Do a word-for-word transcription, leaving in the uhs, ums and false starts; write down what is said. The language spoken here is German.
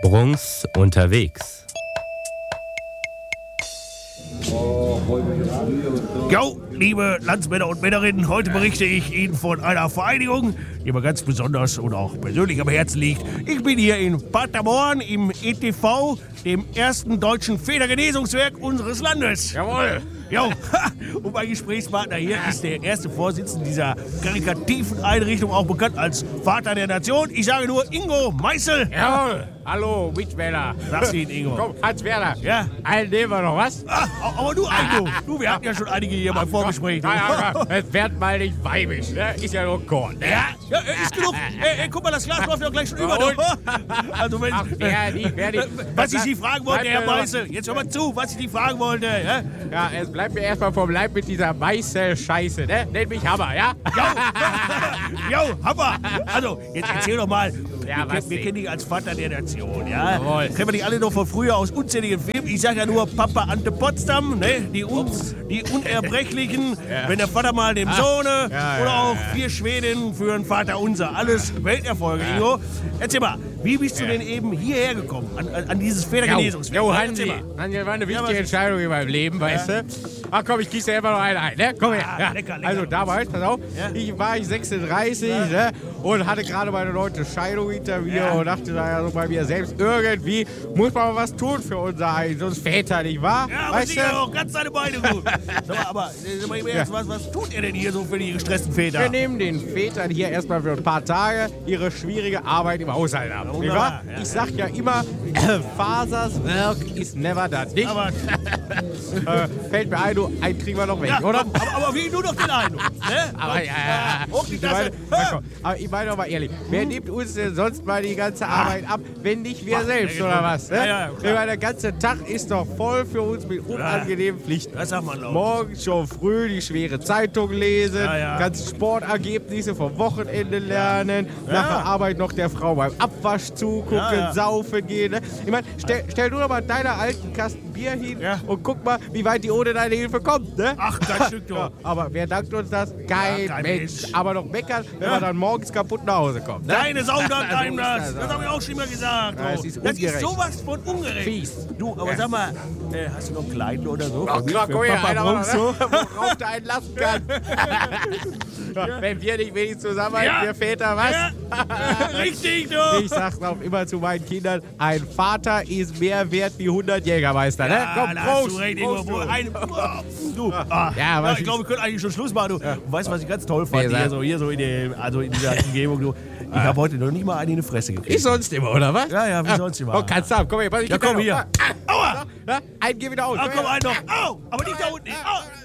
Bruns unterwegs. Jo, liebe Landsmänner und Männerinnen, heute berichte ich Ihnen von einer Vereinigung, die mir ganz besonders und auch persönlich am Herzen liegt. Ich bin hier in Paderborn im E T V, dem ersten deutschen Federgenesungswerk unseres Landes. Jawohl. Jo, und mein Gesprächspartner hier ist der erste Vorsitzende dieser karikativen Einrichtung, auch bekannt als Vater der Nation. Ich sage nur Ingo Meißel. Jawohl. Hallo, Mitwähler. Sag's Ihnen, Ingo. Komm, Hans-Werner. Ja? Einen nehmen wir noch, was? Ah, aber du, Ingo, du, wir hatten ja schon einige hier beim Vorgespräch. Ja, ja, ja. Es wird mal nicht weibisch, ne? Ist ja nur Korn. Ne? Ja, ja, ist genug. Ey, ey, guck mal, das Glas läuft ja gleich schon über. Und? Also wenn, Ach, wer nicht, wer nicht. was ich Sie fragen wollte, Bleib Herr mir noch- Meißel, jetzt hör mal zu, was ich Sie fragen wollte. Ja? Ja, es bleibt mir erstmal vom Leib mit dieser Meißel-Scheiße, ne? Nenn mich Hammer, ja? Jo, jo, Hammer. Also, jetzt erzähl doch mal. Ja, wir was kennen, wir denn? kennen dich als Vater der Nation, ja? Jawohl. Kennen wir dich alle noch von früher aus unzähligen Filmen. Ich sag ja nur Papa Ante Potsdam, ne? Die, un, die Unerbrechlichen, wenn der Vater mal dem Sohne ja, oder ja, auch ja. vier Schwedinnen für einen Vater unser. Alles Welterfolge, Ingo. Erzähl mal, wie bist du Ja. denn eben hierher gekommen, an, an, an dieses Federgenesungswerk? Jo, Erzähl Hansi. mal. Hansi, das war eine Ja, was wichtige ist- Entscheidung in meinem Leben, weißt du? Ach komm, ich gieße dir einfach noch einen ein, ne? Komm her. Ah, Ja. lecker, lecker. Also damals, pass auf, Ja. ich war ich sechsunddreißig, ne? Und hatte gerade meine neunte Scheidung hinter mir Ja. und dachte da ja so bei mir selbst, irgendwie muss man mal was tun für unser Eins, uns Väter, nicht wahr? Ja, aber weißt sicher auch ganz seine Beine gut. Sag mal, aber äh, sag mal im Ernst, Ja. was, was tut ihr denn hier so für die gestressten Väter? Wir nehmen den Vätern hier erstmal für ein paar Tage ihre schwierige Arbeit im Haushalt ab. Nicht wunderbar, wahr? ja. Ich sag ja immer, Fathers work is never done. Nicht? Aber, äh, fällt mir ein, du, einen kriegen wir noch weg, ja, oder? aber, aber, aber wie nur noch den einen. Ne? Aber ja, ja, ja. Hoch die Ich meine, Tasse. na komm, aber ich meine doch mal ehrlich, wer nimmt uns denn sonst mal die ganze Arbeit ab, wenn nicht wir Ach, selbst, ja, oder was? Ne? ja, ja, klar. Ich meine, der ganze Tag ist doch voll für uns mit unangenehmen Pflichten. Das sagt man laut. Morgens schon früh die schwere Zeitung lesen, Ja, ja. ganze Sportergebnisse vom Wochenende lernen, nach der Arbeit noch der Frau beim Abwasch zugucken, Ja, ja. saufen gehen. Ne? Ich meine, stell, stell du doch mal deine alten Kasten Bier hin Ja. und guck mal, wie weit die ohne deine Hilfe kommt. Ne? Ach, kein Stück, du. Ja, aber wer dankt uns das? Kein, Ja, kein Mensch. Mensch. Aber noch meckern, wenn Ja. man dann morgens kaputt nach Hause kommt. Ne? Deine Sau dankt So einem ist das. das, Das aber. habe ich auch schon mal gesagt. Ja, du. es ist das ist ungerecht. sowas von ungerecht. Fies. Du, aber Ja. sag mal, äh, hast du noch Kleidung oder so? Ach Für mich, klar, für guck her, Papa einer Brunks, so, so? worauf du einen lassen kann. Ja, wenn wir nicht wenig zusammenhalten, Ja. wir Väter, was? Ja. Richtig, du. Ich sag's auch immer zu meinen Kindern, ein Vater ist mehr wert wie hundert Jägermeister. Ne? Ja, Komm, da hast Prost, du recht, Prost, Ingo. du. Ein, du, ah, Ja, was ich ist- glaube, wir können eigentlich schon Schluss machen. Du. Und weißt du, was ich ganz toll fand? Nee, Hier sag. so, hier so in, dem, also in dieser Umgebung. Du. Ich habe heute noch nicht mal einen in die Fresse gekriegt. Ich sonst immer, oder was? Ja, ja, wie sonst immer. Oh, kannst du haben. Komm her, pass ich Ja, geb dir komm noch. hier. Ah, Aua! Na, einen geh wieder aus. Ah, komm, ein noch. Au, aber nicht da unten. Au.